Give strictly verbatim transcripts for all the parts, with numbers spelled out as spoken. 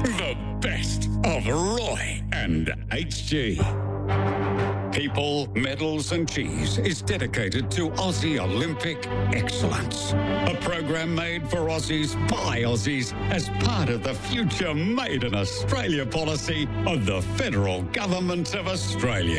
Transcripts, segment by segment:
The best of Roy and H G. People, Medals and Cheese is dedicated to Aussie Olympic excellence. A program made for Aussies by Aussies as part of the Future Made in Australia policy of the Federal Government of Australia.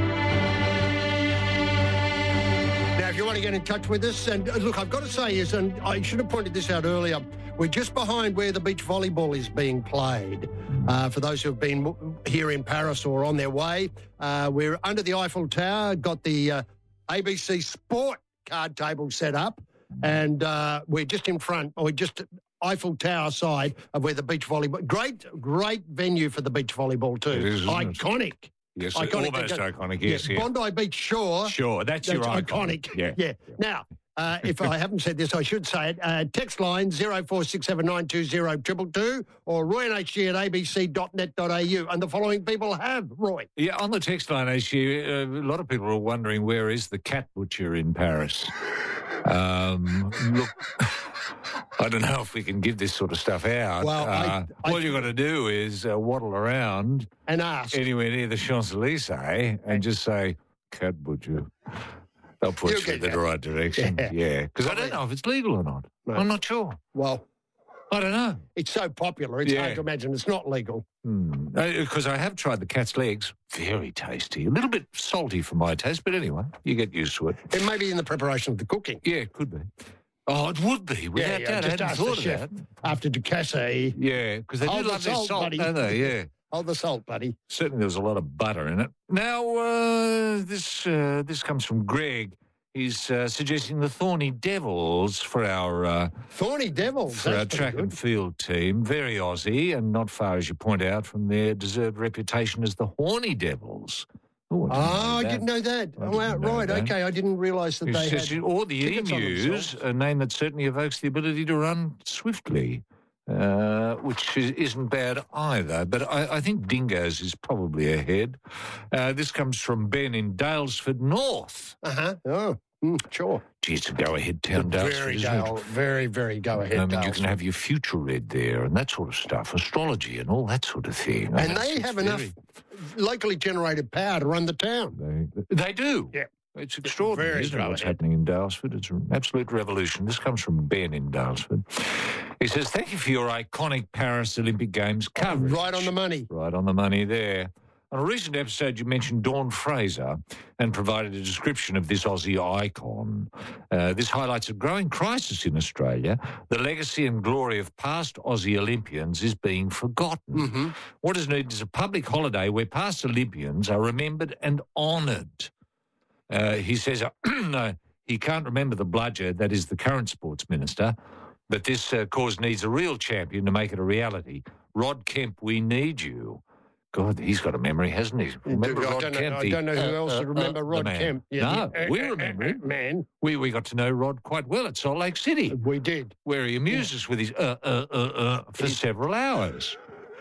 Now, if you want to get in touch with us, and uh, look, I've got to say is, and I should have pointed this out earlier, we're just behind where the beach volleyball is being played. Uh, for those who have been here in Paris or on their way, uh, we're under the Eiffel Tower, got the uh, A B C Sport card table set up, and uh, we're just in front, or just Eiffel Tower side of where the beach volleyball. Great, great venue for the beach volleyball too. It is, isn't iconic. It? Yes, iconic. almost iconic. Yes, yeah. yeah. Bondi Beach Shore. Sure, that's, that's your iconic. iconic. Yeah, yeah. Now. Uh, if I haven't said this, I should say it. Uh, text line zero four six seven nine two zero two two two or roy and h g at a b c dot net dot a u. And the following people have, Roy. Yeah, on the text line, H G, uh, a lot of people are wondering where is the cat butcher in Paris. Um, look, I don't know if we can give this sort of stuff out. Well, uh, I, I, all you've got to do is uh, waddle around and ask anywhere near the Champs-Elysees and just say, cat butcher. They'll put You'll you in the that. right direction. Yeah, because I don't know if it's legal or not. No. I'm not sure. Well, I don't know. it's so popular, it's Yeah. hard to imagine it's not legal. Because hmm. I have tried the cat's legs. Very tasty. A little bit salty for my taste, but anyway, you get used to it. It may be in the preparation of the cooking. Yeah, it could be. Oh, it would be, without yeah, yeah, doubt. just I ask hadn't the thought chef of that. after Ducasse. Yeah, because they do Hold the love their salt, salt, buddy. don't they? Yeah. Hold the salt, buddy. Certainly there was a lot of butter in it. Now, uh, this uh, this comes from Greg. He's uh, suggesting the Thorny Devils for our uh, Thorny Devils. for our that's track pretty and good. field team. Very Aussie, and not far, as you point out, from their deserved reputation as the Horny Devils. Ooh, I didn't Oh, know I that. didn't know that. I Oh, didn't wow, know right, that. okay. I didn't realise that It's they just- had... or the tickets on Emus, themselves. a name that certainly evokes the ability to run swiftly, uh, which is, isn't bad either. But I, I think Dingoes is probably ahead. Uh, this comes from Ben in Dalesford North. Uh-huh. Oh, mm, sure. Gee, it's a go-ahead town, Dalesford, Very isn't go, it? very, very go ahead. I mean, you Dalesford. can have your future read there and that sort of stuff, astrology and all that sort of thing. And It's- they it's have very- enough locally generated power to run the town. They, they do. Yeah. It's extraordinary, Very isn't it, what's go-ahead. happening in Dalesford? It's an absolute revolution. This comes from Ben in Dalesford. He says, thank you for your iconic Paris Olympic Games coverage. Right on the money. Right on the money there. On a recent episode, you mentioned Dawn Fraser and provided a description of this Aussie icon. Uh, this highlights a growing crisis in Australia. The legacy and glory of past Aussie Olympians is being forgotten. Mm-hmm. What is needed is a public holiday where past Olympians are remembered and honoured. Uh, he says uh, he can't remember the bludger that is the current sports minister, but this uh, cause needs a real champion to make it a reality. Rod Kemp, we need you. God, he's got a memory, hasn't he? Remember I Rod don't know, Kemp? I the- don't know who uh, else uh, would remember uh, the Rod man. Kemp. no, the- uh, we uh, remember uh, him. Man, We, we got to know Rod quite well at Salt Lake City, we did. where he amused us with his uh, uh, uh, uh, for several hours.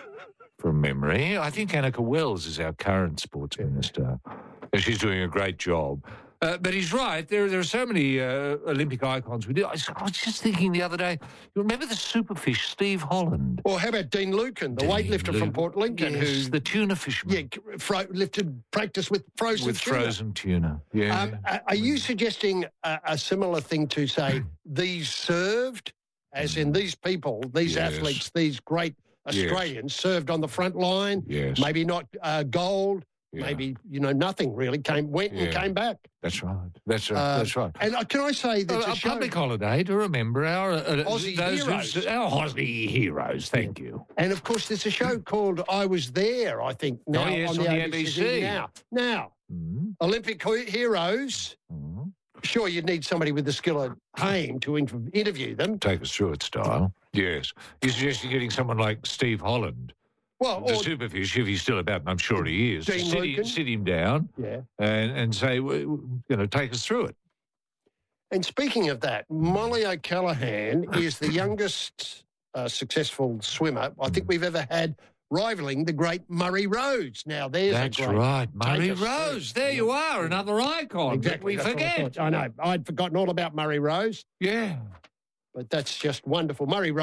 From memory, I think Annika Wells is our current sports minister. And she's doing a great job. Uh, but he's right. There, there are so many uh, Olympic icons. We do. I was, I was just thinking the other day. You remember the superfish, Steve Holland? Or how about Dean Lucan, the Dean weightlifter from Lucan. Port Lincoln, Yes, who the tuna fisherman. yeah, fro- lifted practice with frozen with tuna. frozen tuna. Yeah. Um, are- are you suggesting a, a similar thing to say these served, as in these people, these Yes. athletes, these great Australians served on the front line? yes. Maybe not uh, gold, Yeah. maybe you know nothing really came went and Yeah. came back. That's right. That's right. Uh, That's right. And uh, can I say A, that a public holiday to remember our uh, Aussie those who- heroes. our Aussie heroes. Thank you. And of course, there's a show called I Was There, I think, now Oh, yes, on, on the, the A B C. A B C. Now, now, Mm, Olympic he- heroes. mm. Sure, you'd need somebody with the skill of Haim to inter- interview them. Take us through it, style. Yes. You suggest you're getting someone like Steve Holland, Well, the or, superfish, if he's still about, and I'm sure he is. to Dean sit, Lucan. him, sit him down yeah. and, and say, w- w- you know, take us through it. And speaking of that, Molly O'Callaghan is the youngest uh, successful swimmer I think we've ever had, rivaling the great Murray Rose. Now, there's That's a great... right. Murray us Rose. through. There you are, another icon. Exactly. We that's what I forget. thought. I know. I'd forgotten all about Murray Rose, Yeah. but that's just wonderful. Murray Rose.